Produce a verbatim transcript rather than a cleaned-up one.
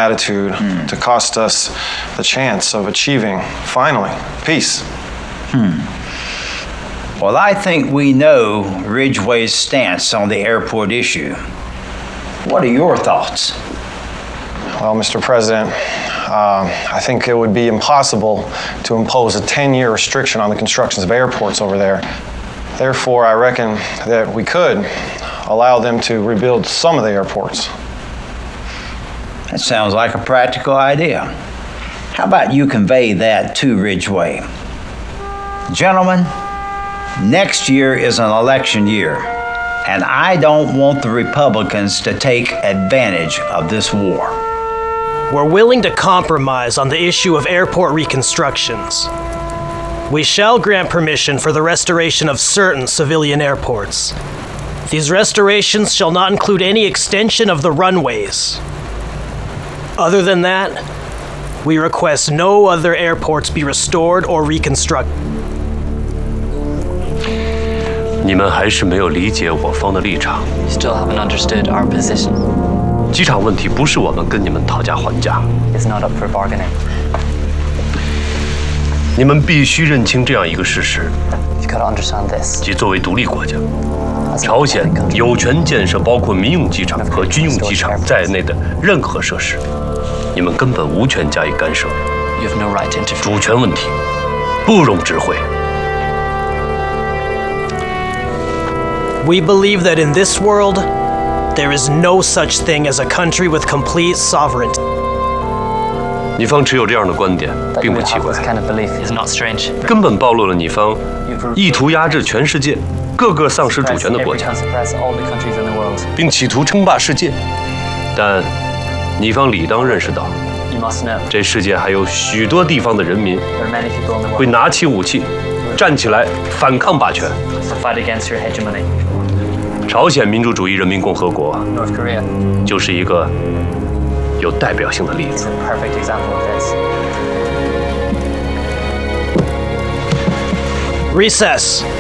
attitude mm. to cost us the chance of achieving, finally, peace. Hmm. Well, I think we know Ridgway's stance on the airport issue. What are your thoughts? Well, Mister President, uh, I think it would be impossible to impose a ten-year restriction on the constructions of airports over there. Therefore, I reckon that we could allow them to rebuild some of the airports. That sounds like a practical idea. How about you convey that to Ridgway? Gentlemen, next year is an election year, and I don't want the Republicans to take advantage of this war. We're willing to compromise on the issue of airport reconstructions. We shall grant permission for the restoration of certain civilian airports. These restorations shall not include any extension of the runways. Other than that, we request no other airports be restored or reconstructed. 你们还是没有理解我方的立场。 You still haven't understood our position. 机场问题不是我们跟你们讨价还价。 It's not up for bargaining. 你们必须认清这样一个事实： You've got to understand this. 即作为独立国家，朝鲜有权建设包括民用机场和军用机场在内的任何设施，你们根本无权加以干涉。 You have no right to interfere. 主权问题不容置喙。 We believe that in this world, there is no such thing as a country with complete sovereignty. 你方持有这样的观点，并不奇怪， This kind of belief is not strange. 根本暴露了你方意图压制全世界各个丧失主权的国家， Suppress all the countries in the world. 并企图称霸世界。但你方理当认识到， You must know 这世界还有许多地方的人民 there are many people in the 会 world 拿起武器，站起来反抗霸权。 to fight against your hegemony. 朝鲜民主主义人民共和国 North Korea 就是一个有代表性的例 is 子。 a perfect example of this. Recess.